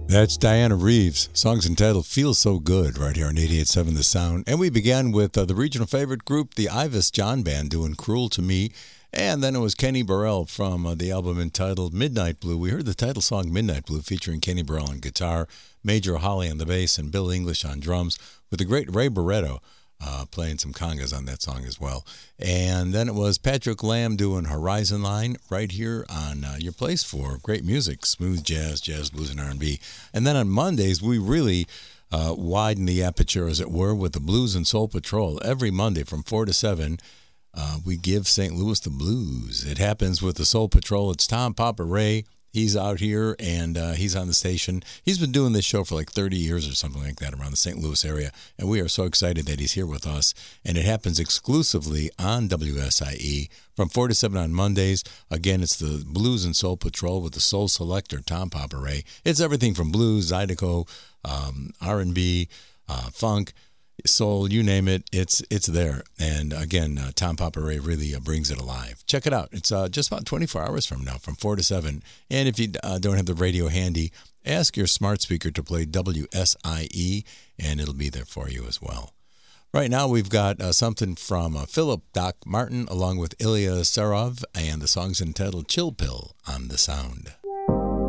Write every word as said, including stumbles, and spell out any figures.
That's Diana Reeves. Song's entitled Feels So Good right here on eighty-eight point seven The Sound. And we began with uh, the regional favorite group, the Ivis John Band, doing Cruel to Me. And then it was Kenny Burrell from uh, the album entitled Midnight Blue. We heard the title song Midnight Blue featuring Kenny Burrell on guitar, Major Holly on the bass, and Bill English on drums, with the great Ray Barretto uh, playing some congas on that song as well. And then it was Patrick Lamb doing Horizon Line right here on uh, your place for great music, smooth jazz, jazz, blues, and R and B. And then on Mondays, we really uh, widen the aperture, as it were, with the Blues and Soul Patrol. Every Monday from four to seven, uh, we give Saint Louis the blues. It happens with the Soul Patrol. It's Tom Papa Ray. He's out here, and uh, he's on the station. He's been doing this show for like thirty years or something like that around the Saint Louis area, and we are so excited that he's here with us. And it happens exclusively on W S I E from four to seven on Mondays. Again, it's the Blues and Soul Patrol with the Soul Selector, Tom Papa Ray. It's everything from blues, zydeco, um, R and B, uh, funk, soul, you name it, it's it's there. And again, uh, Tom Papa Ray really uh, brings it alive. Check it out. It's uh, just about twenty-four hours from now, from four to seven. And if you uh, don't have the radio handy, ask your smart speaker to play W S I E, and it'll be there for you as well. Right now, we've got uh, something from uh, Philip Doc Martin along with Ilya Sarov, and the song's entitled Chill Pill on The Sound.